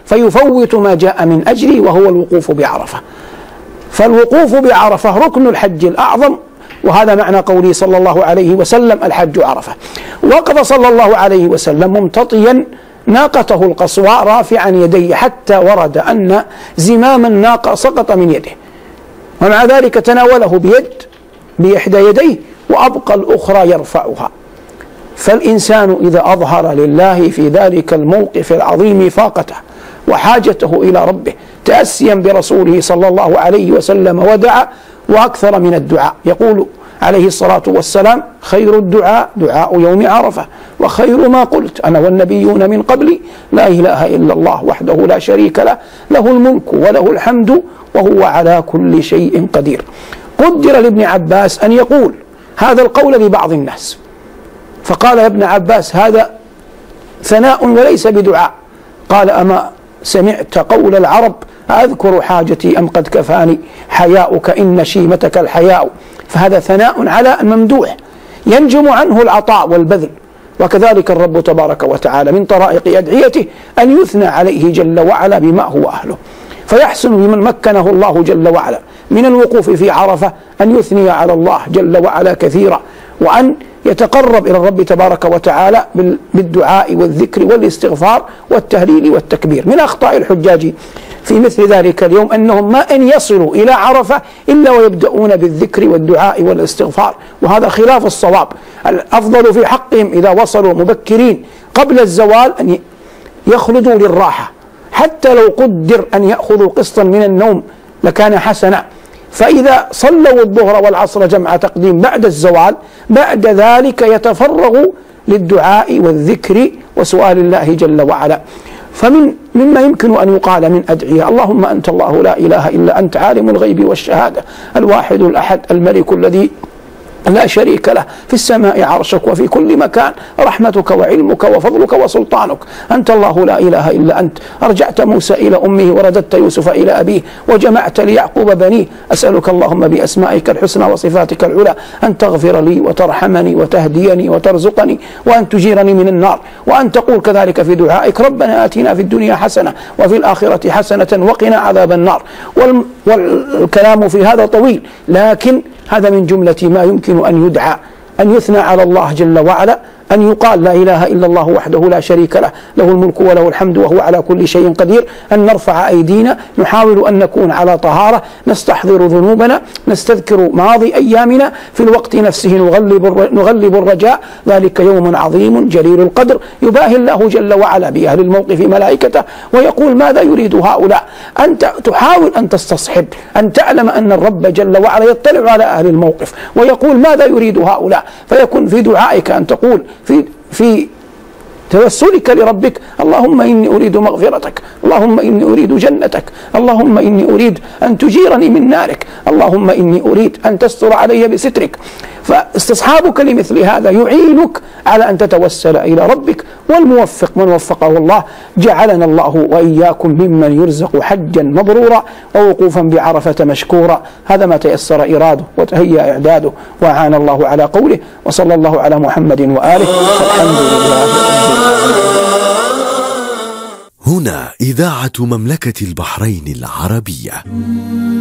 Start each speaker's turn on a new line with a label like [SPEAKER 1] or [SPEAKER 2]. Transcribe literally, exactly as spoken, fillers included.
[SPEAKER 1] فيفوت ما جاء من أجله وهو الوقوف بعرفة. فالوقوف بعرفة ركن الحج الأعظم، وهذا معنى قوله صلى الله عليه وسلم الحج عرفة. وقف صلى الله عليه وسلم ممتطيا ناقته القصواء رافعا يديه حتى ورد أن زمام الناقة سقط من يده، ومع ذلك تناوله بيد بإحدى يديه وأبقى الأخرى يرفعها. فالإنسان إذا أظهر لله في ذلك الموقف العظيم فاقته وحاجته إلى ربه تأسيا برسوله صلى الله عليه وسلم ودعا وأكثر من الدعاء. يقول عليه الصلاة والسلام: خير الدعاء دعاء يوم عرفة، وخير ما قلت أنا والنبيون من قبلي لا إله إلا الله وحده لا شريك له، له الملك وله الحمد وهو على كل شيء قدير. قدر لابن عباس أن يقول هذا القول لبعض الناس، فقال يا ابن عباس هذا ثناء وليس بدعاء. قال: أما سمعت قول العرب أذكر حاجتي أم قد كفاني حياؤك إن شيمتك الحياء؟ فهذا ثناء على الممدوح ينجم عنه العطاء والبذل. وكذلك الرب تبارك وتعالى من طرائق أدعيته أن يثنى عليه جل وعلا بما هو أهله. فيحسن لمن مكنه الله جل وعلا من الوقوف في عرفة أن يثني على الله جل وعلا كثيرا، وأن يتقرب إلى الرب تبارك وتعالى بالدعاء والذكر والاستغفار والتهليل والتكبير. من أخطاء الحجاج في مثل ذلك اليوم أنهم ما أن يصلوا إلى عرفة إلا ويبدأون بالذكر والدعاء والاستغفار، وهذا خلاف الصواب. الأفضل في حقهم إذا وصلوا مبكرين قبل الزوال أن يخلدوا للراحة، حتى لو قدر أن يأخذوا قسطا من النوم لكان حسنا. فإذا صلوا الظهر والعصر جمع تقديم بعد الزوال، بعد ذلك يتفرغوا للدعاء والذكر وسؤال الله جل وعلا. فمن مما يمكن أن يقال من أدعية: اللهم أنت الله لا إله إلا أنت عالم الغيب والشهادة الواحد الأحد الملك الذي لا شريك له، في السماء عرشك وفي كل مكان رحمتك وعلمك وفضلك وسلطانك، أنت الله لا إله إلا أنت أرجعت موسى إلى أمه ورددت يوسف إلى أبيه وجمعت ليعقوب بنيه، أسألك اللهم بأسمائك الحسنى وصفاتك العلى أن تغفر لي وترحمني وتهديني وترزقني وأن تجيرني من النار. وأن تقول كذلك في دعائك: ربنا آتنا في الدنيا حسنة وفي الآخرة حسنة وقنا عذاب النار. والكلام في هذا طويل، لكن هذا من جملة ما يمكن أن يدعى، أن يثنى على الله جل وعلا، أن يقال لا إله إلا الله وحده لا شريك له، له الملك وله الحمد وهو على كل شيء قدير. أن نرفع أيدينا، نحاول أن نكون على طهارة، نستحضر ذنوبنا، نستذكر ماضي أيامنا، في الوقت نفسه نغلب نغلب الرجاء. ذلك يوم عظيم جليل القدر يباهي الله جل وعلا بأهل الموقف ملائكته ويقول: ماذا يريد هؤلاء؟ أنت تحاول أن تستصحب، أن تعلم أن الرب جل وعلا يطلع على أهل الموقف ويقول: ماذا يريد هؤلاء؟ فيكون في دعائك أن تقول في في توسلك لربك: اللهم إني أريد مغفرتك، اللهم إني أريد جنتك، اللهم إني أريد أن تجيرني من نارك، اللهم إني أريد أن تستر علي بسترك. فاستصحابك لمثل هذا يعينك على أن تتوسل إلى ربك. والموفق من وفقه الله، جعلنا الله وإياكم ممن يرزق حجا مبرورا ووقوفا بعرفة مشكورا. هذا ما تيسر إراده وتهيأ إعداده، وأعان الله على قوله. وصلى الله على محمد وآله، والحمد لله رب العالمين.
[SPEAKER 2] هنا إذاعة مملكة البحرين العربية.